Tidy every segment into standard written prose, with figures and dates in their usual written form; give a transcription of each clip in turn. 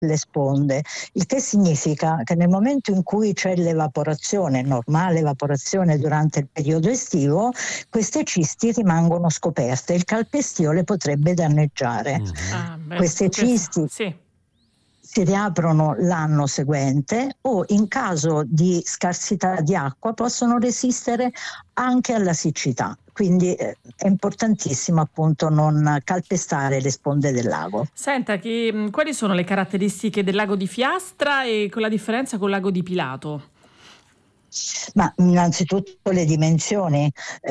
le sponde, il che significa che nel momento in cui c'è l'evaporazione, normale evaporazione durante il periodo estivo, queste cisti rimangono scoperte, il calpestio le potrebbe danneggiare. Queste cisti si riaprono l'anno seguente o in caso di scarsità di acqua possono resistere anche alla siccità. Quindi è importantissimo appunto non calpestare le sponde del lago. Senta, quali sono le caratteristiche del lago di Fiastra e con la differenza col lago di Pilato? Ma innanzitutto le dimensioni.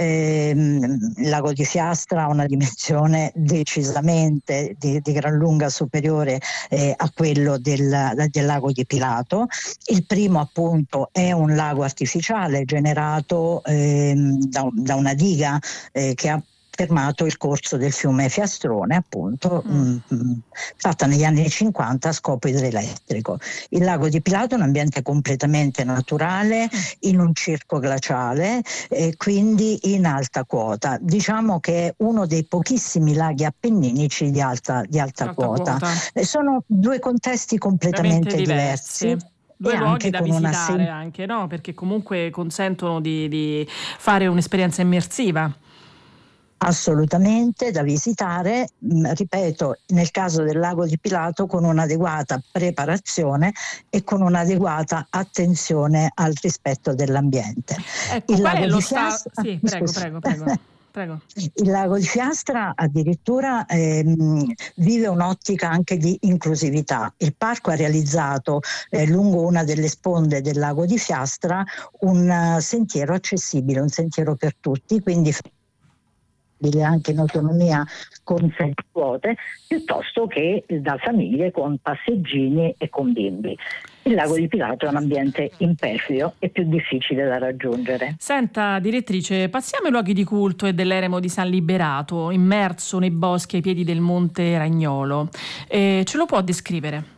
Il lago di Fiastra ha una dimensione decisamente di gran lunga superiore a quello del lago di Pilato. Il primo appunto è un lago artificiale generato da una diga che ha fermato il corso del fiume Fiastrone, appunto, fatta negli anni 50 a scopo idroelettrico. Il lago di Pilato è un ambiente completamente naturale, in un circo glaciale, quindi in alta quota. Diciamo che è uno dei pochissimi laghi appenninici di alta quota. Sono due contesti completamente diversi. Due luoghi da visitare anche, no? Perché comunque consentono di fare un'esperienza immersiva. Assolutamente da visitare, ripeto, nel caso del lago di Pilato con un'adeguata preparazione e con un'adeguata attenzione al rispetto dell'ambiente. Ecco, il lago di Fiastra... Sì, prego. Il lago di Fiastra addirittura vive un'ottica anche di inclusività. Il parco ha realizzato lungo una delle sponde del lago di Fiastra un sentiero accessibile, un sentiero per tutti, quindi anche in autonomia con 6 quote, piuttosto che da famiglie con passeggini e con bimbi. Il lago di Pilato è un ambiente impervio e più difficile da raggiungere. Senta, direttrice, passiamo ai luoghi di culto e dell'eremo di San Liberato, immerso nei boschi ai piedi del Monte Ragnolo. Ce lo può descrivere?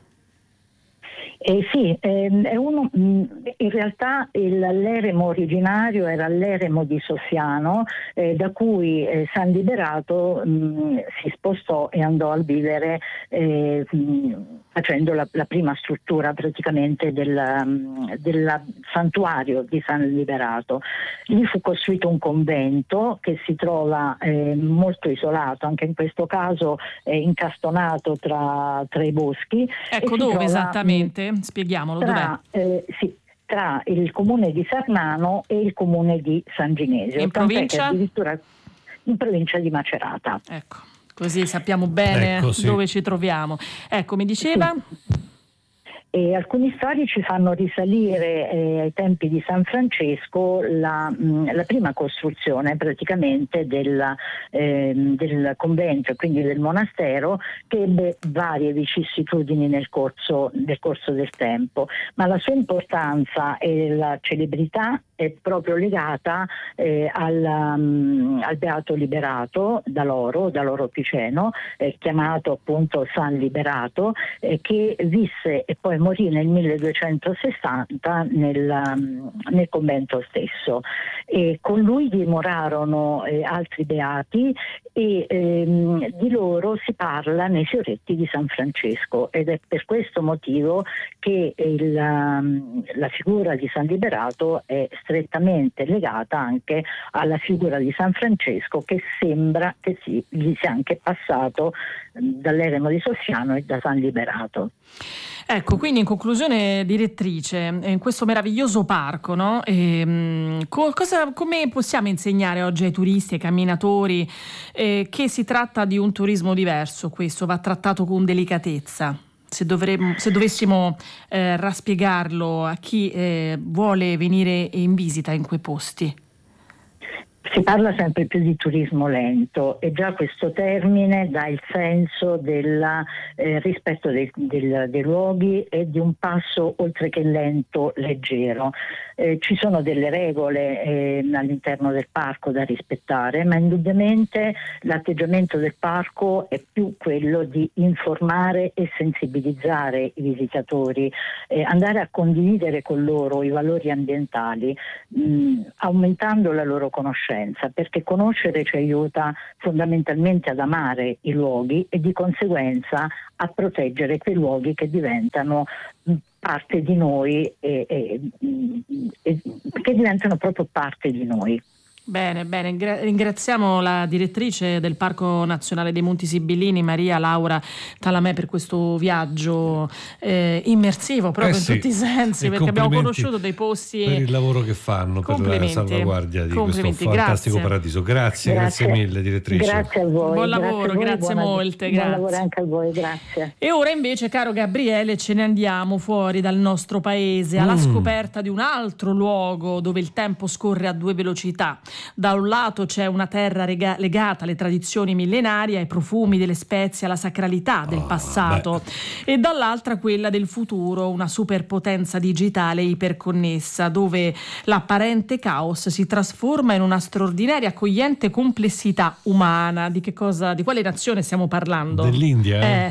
Sì, è uno, in realtà l'eremo originario era l'eremo di Soffiano, da cui San Liberato si spostò e andò a vivere facendo la prima struttura praticamente del santuario di San Liberato. Lì fu costruito un convento che si trova molto isolato, anche in questo caso incastonato tra i boschi. Ecco, dove esattamente? Spieghiamolo, dov'è? Tra il comune di Sarnano e il comune di San Ginesio. In provincia? Addirittura in provincia di Macerata. Ecco, così sappiamo bene dove ci troviamo. Ecco, mi diceva? Sì. E alcuni storici fanno risalire ai tempi di San Francesco la prima costruzione praticamente del convento e quindi del monastero, che ebbe varie vicissitudini nel corso del tempo, ma la sua importanza e la celebrità è proprio legata al Beato Liberato da loro Piceno, chiamato appunto San Liberato, che visse e poi morì nel 1260 nel convento stesso. E con lui dimorarono altri beati e di loro si parla nei fioretti di San Francesco, ed è per questo motivo che la figura di San Liberato è strettamente legata anche alla figura di San Francesco, che sembra che gli sia anche passato dall'eremo di Soffiano e da San Liberato. Ecco, quindi in conclusione, direttrice, in questo meraviglioso parco, no? Come possiamo insegnare oggi ai turisti, ai camminatori, che si tratta di un turismo diverso? Questo va trattato con delicatezza. Se dovessimo raspiegarlo a chi vuole venire in visita in quei posti. Si parla sempre più di turismo lento e già questo termine dà il senso del rispetto dei luoghi e di un passo oltre che lento, leggero. Ci sono delle regole all'interno del parco da rispettare, ma indubbiamente l'atteggiamento del parco è più quello di informare e sensibilizzare i visitatori, andare a condividere con loro i valori ambientali, aumentando la loro conoscenza conoscenza, perché conoscere ci aiuta fondamentalmente ad amare i luoghi e di conseguenza a proteggere quei luoghi che diventano parte di noi e che diventano proprio parte di noi. Bene, ringraziamo la direttrice del Parco Nazionale dei Monti Sibillini, Maria Laura Talamè, per questo viaggio immersivo proprio in tutti i sensi, perché abbiamo conosciuto dei posti per il lavoro che fanno per la salvaguardia di questo fantastico paradiso. Grazie mille, direttrice. Grazie a voi. Buon lavoro, grazie molte. Buon lavoro anche a voi, grazie. E ora invece, caro Gabriele, ce ne andiamo fuori dal nostro paese alla scoperta di un altro luogo dove il tempo scorre a 2 velocità. Da un lato c'è una terra legata alle tradizioni millenarie, ai profumi delle spezie, alla sacralità del passato, e dall'altra quella del futuro, una superpotenza digitale iperconnessa, dove l'apparente caos si trasforma in una straordinaria accogliente complessità umana. Di quale nazione stiamo parlando? Dell'India.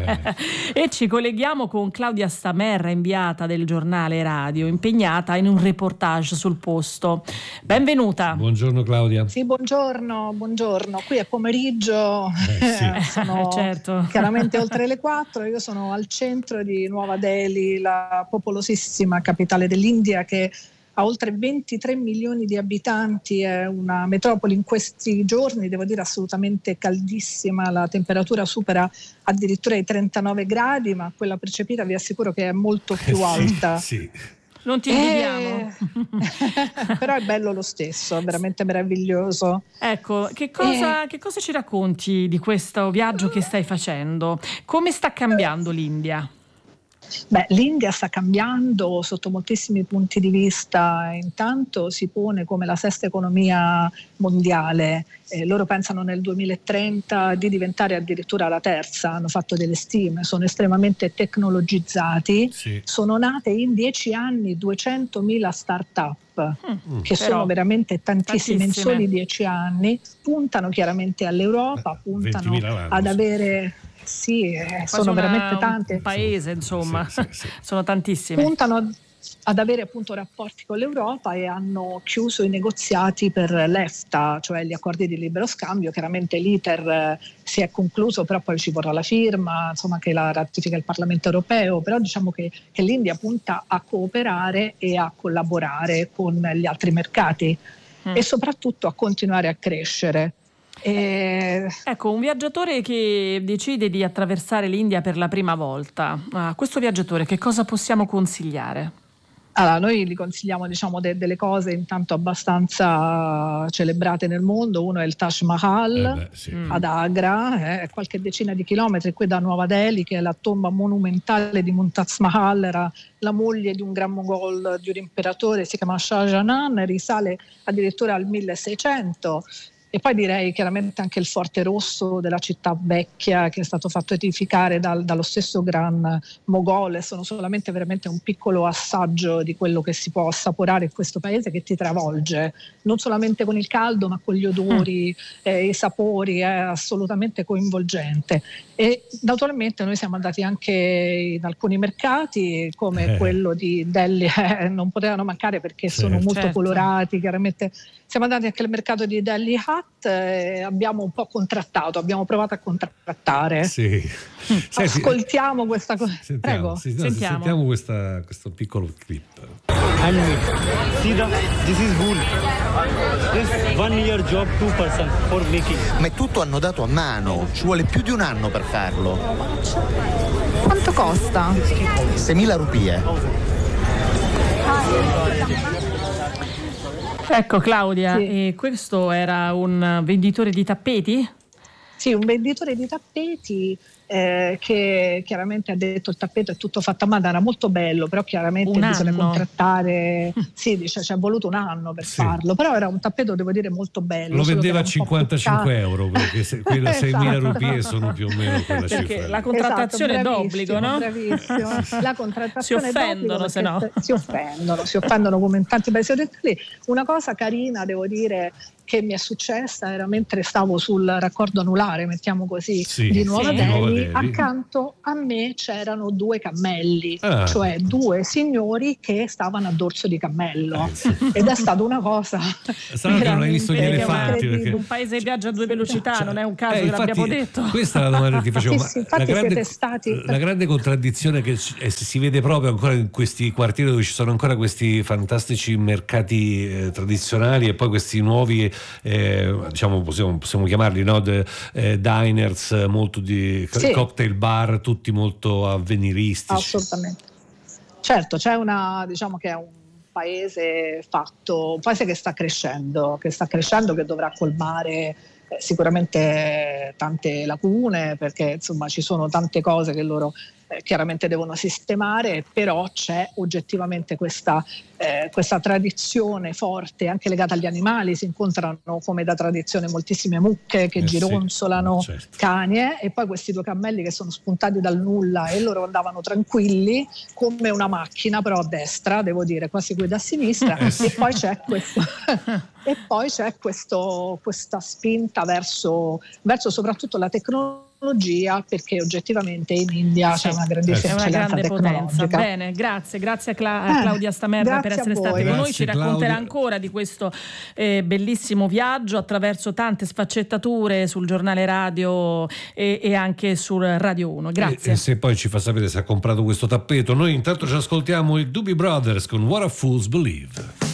E ci colleghiamo con Claudia Stamerra, inviata del giornale radio, impegnata in un reportage sul posto. Benvenuta. Buongiorno Claudia. Sì, buongiorno. Qui è pomeriggio, sono chiaramente oltre le 4, io sono al centro di Nuova Delhi, la popolosissima capitale dell'India che ha oltre 23 milioni di abitanti, è una metropoli in questi giorni, devo dire assolutamente caldissima, la temperatura supera addirittura i 39 gradi, ma quella percepita vi assicuro che è molto più alta. Sì. Non ti invidiamo. Però è bello lo stesso, è veramente meraviglioso. Ecco, che cosa ci racconti di questo viaggio che stai facendo? Come sta cambiando l'India? L'India sta cambiando sotto moltissimi punti di vista. Intanto si pone come la 6ª economia mondiale. Loro pensano nel 2030 di diventare addirittura la 3ª, hanno fatto delle stime, sono estremamente tecnologizzati. Sì. Sono nate in 10 anni 200.000 start-up, che sono veramente tantissime in soli 10 anni, puntano chiaramente all'Europa, puntano ad avere... Sì, sono veramente tante. Un paese, insomma, sì. Sono tantissime. Puntano ad avere appunto rapporti con l'Europa e hanno chiuso i negoziati per l'EFTA, cioè gli accordi di libero scambio. Chiaramente l'iter si è concluso, però poi ci vorrà la firma, insomma, che la ratifica il Parlamento europeo. Però diciamo che l'India punta a cooperare e a collaborare con gli altri mercati e soprattutto a continuare a crescere. Ecco, un viaggiatore che decide di attraversare l'India per la prima volta, a questo viaggiatore che cosa possiamo consigliare? Allora, noi gli consigliamo delle cose intanto abbastanza celebrate nel mondo. Uno è il Taj Mahal ad Agra, qualche decina di chilometri qui da Nuova Delhi, che è la tomba monumentale di Mumtaz Mahal, era la moglie di un gran mogol, di un imperatore, si chiama Shah Jahan, risale addirittura al 1600. E poi direi chiaramente anche il Forte Rosso della città vecchia, che è stato fatto edificare dallo stesso gran mogole. Sono solamente veramente un piccolo assaggio di quello che si può assaporare in questo paese, che ti travolge non solamente con il caldo ma con gli odori, i sapori, è assolutamente coinvolgente. E naturalmente noi siamo andati anche in alcuni mercati come quello di Delhi, non potevano mancare perché sono molto colorati. Chiaramente siamo andati anche al mercato di Delhi Hut e abbiamo un po' contrattato, abbiamo provato a contrattare. Sì. Ascoltiamo questa cosa. Prego. Sentiamo questo piccolo clip. Handmade. See this is wool. This 1 year job, 2 person for making. Ma è tutto annodato a mano, ci vuole più di un anno per farlo. Quanto costa? 6.000 rupie. Ecco Claudia, e questo era un venditore di tappeti? Sì, un venditore di tappeti che chiaramente ha detto il tappeto è tutto fatto a mano, era molto bello, però chiaramente bisogna contrattare, sì, dice ci è voluto un anno per farlo, però era un tappeto, devo dire, molto bello. Lo vendeva a 55 euro, perché quelle 6.000 rupie sono più o meno quella cifra. Perché la contrattazione è d'obbligo, no? Bravissimo. La contrattazione si offendono, è se no. Si offendono come in tanti paesi occidentali. Una cosa carina, devo dire, che mi è successa era mentre stavo sul raccordo anulare, mettiamo così, di Nuova Delhi. cavalli. Accanto a me c'erano 2 cammelli, cioè 2 signori che stavano a dorso di cammello, ed è stata una cosa. Sarà che non hai visto gli elefanti? Perché un paese viaggia a 2 velocità, non è un caso che l'abbiamo detto. Questa è la domanda che ti facevo. Sì, la grande contraddizione che si vede proprio ancora in questi quartieri dove ci sono ancora questi fantastici mercati tradizionali e poi questi nuovi, diciamo possiamo chiamarli, no? Diners, molto di cocktail bar, tutti molto avveniristici. Assolutamente. Certo, c'è diciamo che è un paese che sta crescendo, che dovrà colmare sicuramente tante lacune, perché insomma ci sono tante cose che loro chiaramente devono sistemare, però c'è oggettivamente questa tradizione forte anche legata agli animali. Si incontrano come da tradizione moltissime mucche che gironzolano, cani, e poi questi 2 cammelli che sono spuntati dal nulla e loro andavano tranquilli come una macchina, però a destra, devo dire, quasi guida a sinistra. E poi c'è questo questa spinta verso soprattutto la tecnologia, perché oggettivamente in India c'è una grandissima eccellenza tecnologica. Bene, grazie a Claudia Stamerda per essere stata con noi. Ci racconterà ancora di questo bellissimo viaggio attraverso tante sfaccettature sul giornale radio e anche sul Radio 1. Grazie. E se poi ci fa sapere se ha comprato questo tappeto. Noi intanto ci ascoltiamo i Doobie Brothers con What a Fools Believe.